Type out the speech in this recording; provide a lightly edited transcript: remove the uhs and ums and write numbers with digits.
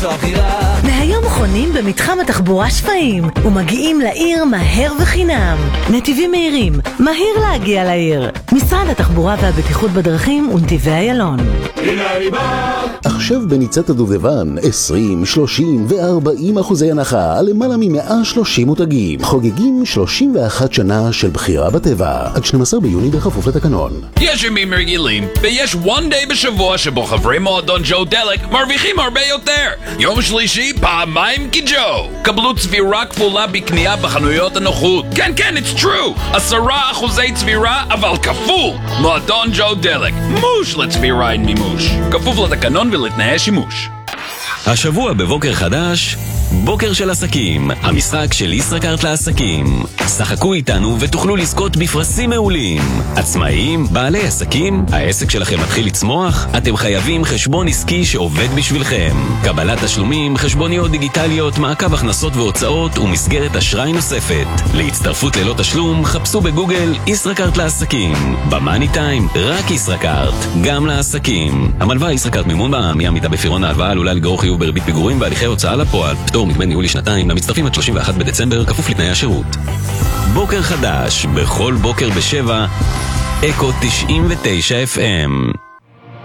מהיום חונים במתחם התחבורה שפיים ומגיעים לעיר מהר וחינם. נתיבים מהירים, מהיר להגיע לעיר. משרד התחבורה והבטיחות בדרכים ונתיבי איילון. הנה אני בא! עכשיו בניצת הדובדבן 20, 30 ו-40% הנחה על למעלה מ-130 מותגים. חוגגים 31 שנה של בחירה בטבע עד 12 ביוני בכפוף לתקנון. יש ימים רגילים ויש one day בשבוע שבו חברי מועדון ג'ו דלק מרוויחים הרבה יותר. יום שלישי פעמיים כג'ו. קבלו צבירה כפולה בקנייה בחנויות הנוחות. כן, it's true. 10% צבירה אבל כפול. מועדון ג'ו דלק. מוש לצבירה עם מימוש. כפוף לתקנון ולתנאי שימוש. השבוע בבוקר חדש, בוקר של עסקים, המשחק של ישראכרט לעסקים. שחקו איתנו ותוכלו לזכות בפרסים מעולים. עצמאיים, בעלי עסקים, העסק שלכם מתחיל לצמוח? אתם חייבים חשבון עסקי שעובד בשבילכם. קבלת תשלומים, חשבוניות דיגיטליות, מעקב הכנסות והוצאות ומסגרת אשראי נוספת. להצטרפות ללא תשלום, חפשו בגוגל ישראכרט לעסקים. במאני טיים, רק ישראכרט, גם לעסקים. המלווה ישראכרט מימון בע"מ, מעמידה בפירעון ההלוואה עלולה לגרור חיוב בריבית פיגורים והליכי הוצאה לפועל. פטור מדמי ניהול לשנתיים למצטרפים עד 31 בדצמבר, כפוף לתנאי השירות. בוקר חדש, בכל בוקר ב7, אקו 99 FM.